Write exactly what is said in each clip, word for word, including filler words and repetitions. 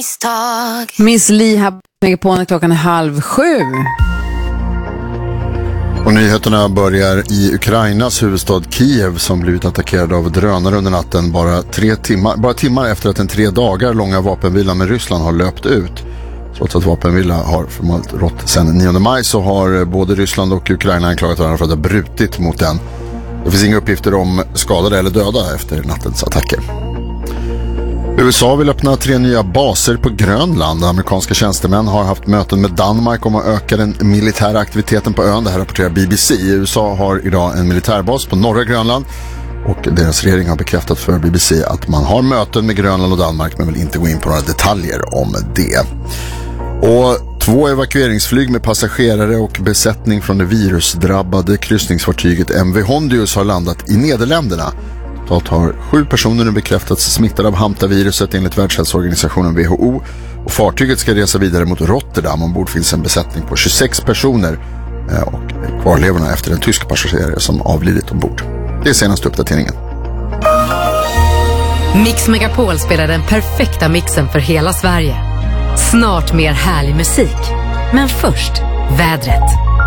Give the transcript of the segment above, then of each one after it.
misstag. Miss Li här på klockan är halv sju. Och nyheterna börjar i Ukrainas huvudstad Kiev som blivit attackerad av drönare under natten bara, tre timmar, bara timmar efter att en tre dagar långa vapenvilan med Ryssland har löpt ut. Trots att vapenvila har formalt rått sedan nionde maj så har både Ryssland och Ukraina anklagat varandra för att ha brutit mot den. Det finns inga uppgifter om skadade eller döda efter nattens attacker. U S A vill öppna tre nya baser på Grönland. Amerikanska tjänstemän har haft möten med Danmark om att öka den militära aktiviteten på ön. Det här rapporterar B B C. U S A har idag en militärbas på norra Grönland och deras regering har bekräftat för B B C att man har möten med Grönland och Danmark men vill inte gå in på några detaljer om det. Och två evakueringsflyg med passagerare och besättning från det virusdrabbade kryssningsfartyget M V Hondius har landat i Nederländerna. Totalt har sju personer nu bekräftats smittade av Hamta-viruset enligt Världshälsoorganisationen W H O. Och fartyget ska resa vidare mot Rotterdam. Ombord finns en besättning på tjugosex personer och kvarlevorna efter en tysk passagerare som avlidit ombord. Det är senaste uppdateringen. Mix Megapol spelar den perfekta mixen för hela Sverige. Snart mer härlig musik. Men först, vädret.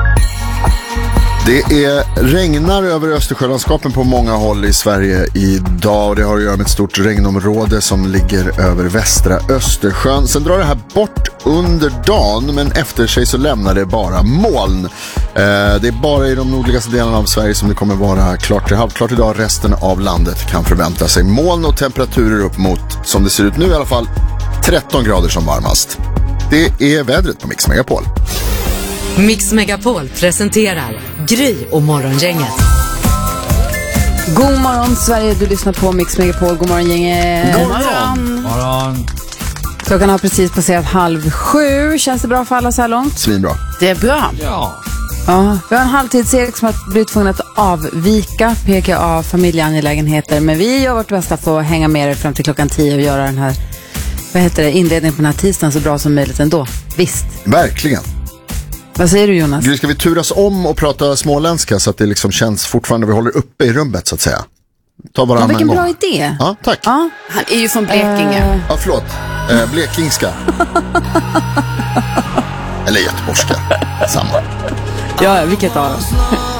Det är regnar över Östersjölandskapen på många håll i Sverige idag och det har att göra med ett stort regnområde som ligger över västra Östersjön. Sen drar det här bort under dagen men efter sig så lämnar det bara moln. Eh, det är bara i de nordligaste delarna av Sverige som det kommer vara klart till halvklart idag. Resten av landet kan förvänta sig moln och temperaturer upp mot, som det ser ut nu i alla fall, tretton grader som varmast. Det är vädret på Mix Megapol. Mix Megapol presenterar Gry och Morgongänget. God morgon Sverige, du lyssnar på Mix Megapol. God morgon gänget. God morgon. morgon. Klockan har precis passerat halv sju. Känns det bra för alla så här långt? Svinbra. Det är bra. Ja. Ja, vi har en halvtidsserie som har blivit tvungen att avvika P K A familjeangelägenheter. Men vi gör vårt bästa för att hänga med er fram till klockan tio och göra den här, vad heter det, inledningen på den här tisdagen så bra som möjligt ändå. Visst. Verkligen. Vad säger du Jonas? Gud, ska vi turas om och prata småländska så att det liksom känns fortfarande vi håller uppe i rummet så att säga. Ta bara ja, en vilken gång. bra idé. Ja, tack. Ja. Han är ju från Blekinge. Uh... Ja, förlåt. Eh, blekingska. Eller göteborgska. Samma. Ja, vilket av dem?